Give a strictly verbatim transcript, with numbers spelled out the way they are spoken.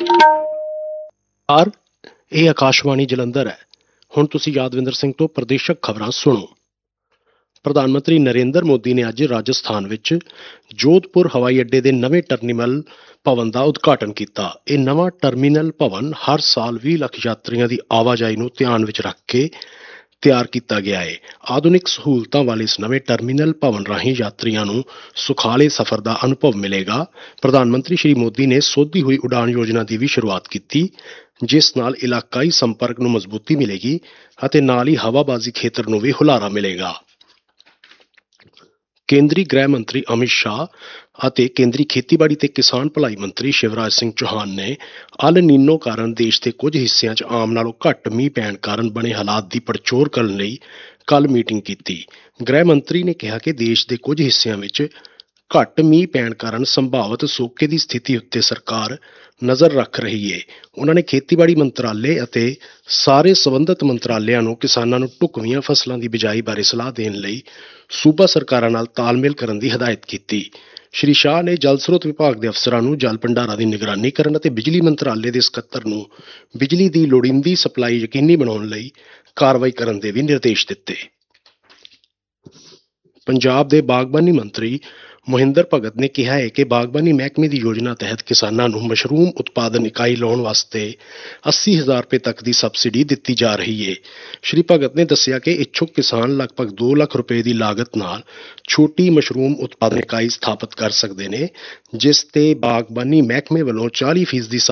R ਇਹ ਆਕਾਸ਼ਵਾਣੀ ਜਲੰਧਰ ਹੈ। ਹੁਣ ਤੁਸੀਂ ਯਾਦਵਿੰਦਰ ਸਿੰਘ ਤੋਂ ਪ੍ਰਦੇਸ਼ਕ ਖਬਰਾਂ ਸੁਣੋ। ਪ੍ਰਧਾਨ ਮੰਤਰੀ ਨਰਿੰਦਰ ਮੋਦੀ ਨੇ ਅੱਜ ਰਾਜਸਥਾਨ ਵਿੱਚ ਜੋਧਪੁਰ ਹਵਾਈ ਅੱਡੇ ਦੇ ਨਵੇਂ ਟਰਮੀਨਲ ਭਵਨ ਦਾ ਉਦਘਾਟਨ ਕੀਤਾ। ਇਹ ਨਵਾਂ ਟਰਮੀਨਲ ਭਵਨ ਹਰ ਸਾਲ ਵੀਹ ਲੱਖ ਯਾਤਰੀਆਂ ਦੀ ਆਵਾਜਾਈ ਨੂੰ ਧਿਆਨ ਵਿੱਚ ਰੱਖ ਕੇ ਤਿਆਰ ਕੀਤਾ ਗਿਆ ਹੈ। ਆਧੁਨਿਕ ਸਹੂਲਤਾਂ ਵਾਲੇ ਇਸ ਨਵੇਂ ਟਰਮੀਨਲ ਭਵਨ ਰਾਹੀਂ ਯਾਤਰੀਆਂ ਨੂੰ ਸੁਖਾਲੇ ਸਫ਼ਰ ਦਾ ਅਨੁਭਵ ਮਿਲੇਗਾ। ਪ੍ਰਧਾਨ ਮੰਤਰੀ ਸ਼੍ਰੀ ਮੋਦੀ ਨੇ ਸੋਧੀ ਹੋਈ ਉਡਾਨ ਯੋਜਨਾ ਦੀ ਵੀ ਸ਼ੁਰੂਆਤ ਕੀਤੀ, ਜਿਸ ਨਾਲ ਇਲਾਕਾਈ ਸੰਪਰਕ ਨੂੰ ਮਜ਼ਬੂਤੀ ਮਿਲੇਗੀ ਅਤੇ ਨਾਲ ਹੀ ਹਵਾਬਾਜ਼ੀ ਖੇਤਰ ਨੂੰ ਵੀ ਹੁਲਾਰਾ ਮਿਲੇਗਾ। ਕੇਂਦਰੀ ਗ੍ਰਹਿ ਮੰਤਰੀ ਅਮਿਤ ਸ਼ਾਹ ਅਤੇ ਕੇਂਦਰੀ ਖੇਤੀਬਾੜੀ ਤੇ ਕਿਸਾਨ ਭਲਾਈ ਮੰਤਰੀ ਸ਼ਿਵਰਾਜ ਸਿੰਘ ਚੌਹਾਨ ਨੇ ਅਲ ਨੀਨੋ ਕਾਰਨ ਦੇਸ਼ ਦੇ ਕੁਝ ਹਿੱਸਿਆਂ 'ਚ ਆਮ ਨਾਲੋਂ ਘੱਟ ਮੀਂਹ ਪੈਣ ਕਾਰਨ ਬਣੇ ਹਾਲਾਤ ਦੀ ਪੜਚੋਲ ਕਰਨ ਲਈ ਕੱਲ੍ਹ ਮੀਟਿੰਗ ਕੀਤੀ। ਗ੍ਰਹਿ ਮੰਤਰੀ ਨੇ ਕਿਹਾ ਕਿ ਦੇਸ਼ ਦੇ ਕੁਝ ਹਿੱਸਿਆਂ ਵਿੱਚ ਘੱਟ ਮੀਂਹ ਪੈਣ ਕਾਰਨ ਸੰਭਾਵਤ ਸੋਕੇ ਦੀ ਸਥਿਤੀ ਉੱਤੇ ਸਰਕਾਰ ਨਜ਼ਰ ਰੱਖ ਰਹੀ ਹੈ। ਉਹਨਾਂ ਨੇ ਖੇਤੀਬਾੜੀ ਮੰਤਰਾਲੇ ਅਤੇ ਸਾਰੇ ਸੰਬੰਧਿਤ ਮੰਤਰਾਲਿਆਂ ਨੂੰ ਕਿਸਾਨਾਂ ਨੂੰ ਢੁਕਵੀਆਂ ਫਸਲਾਂ ਦੀ ਬਿਜਾਈ ਬਾਰੇ ਸਲਾਹ ਦੇਣ ਲਈ ਸੂਬਾ ਸਰਕਾਰਾਂ ਨਾਲ ਤਾਲਮੇਲ ਕਰਨ ਦੀ ਹਦਾਇਤ ਕੀਤੀ। ਸ਼੍ਰੀ ਸ਼ਾਹ ਨੇ ਜਲ ਸਰੋਤ ਵਿਭਾਗ ਦੇ ਅਫਸਰਾਂ ਨੂੰ ਜਲ ਭੰਡਾਰਾਂ ਦੀ ਨਿਗਰਾਨੀ ਕਰਨ ਅਤੇ ਬਿਜਲੀ ਮੰਤਰਾਲੇ ਦੇ ਸਕੱਤਰ ਨੂੰ ਬਿਜਲੀ ਦੀ ਲੋੜੀਂਦੀ ਸਪਲਾਈ ਯਕੀਨੀ ਬਣਾਉਣ ਲਈ ਕਾਰਵਾਈ ਕਰਨ ਦੇ ਵੀ ਨਿਰਦੇਸ਼ ਦਿੱਤੇ। ਪੰਜਾਬ ਦੇ ਬਾਗਬਾਨੀ ਮੰਤਰੀ ਮੋਹਿੰਦਰ ਭਗਤ ਨੇ ਕਿਹਾ ਹੈ ਕਿ ਬਾਗਬਾਨੀ ਮਹਿਕਮੇ ਦੀ ਯੋਜਨਾ ਤਹਿਤ ਕਿਸਾਨਾਂ ਨੂੰ ਮਸ਼ਰੂਮ ਉਤਪਾਦਨ ਇਕਾਈ ਲਾਉਣ ਵਾਸਤੇ ਅੱਸੀ ਹਜ਼ਾਰ ਰੁਪਏ ਤੱਕ ਦੀ ਸਬਸਿਡੀ ਦਿੱਤੀ ਜਾ ਰਹੀ ਹੈ। ਸ਼੍ਰੀ ਭਗਤ ਨੇ ਦੱਸਿਆ ਕਿ ਇੱਛੁਕ ਕਿਸਾਨ ਲਗਭਗ ਦੋ ਲੱਖ ਰੁਪਏ ਦੀ ਲਾਗਤ ਨਾਲ ਛੋਟੀ ਮਸ਼ਰੂਮ ਉਤਪਾਦਨ ਇਕਾਈ ਸਥਾਪਿਤ ਕਰ ਸਕਦੇ ਨੇ, ਜਿਸ ਤੇ ਬਾਗਬਾਨੀ ਮਹਿਕਮੇ ਵੱਲੋਂ ਚਾਲੀ ਫੀਸਦੀ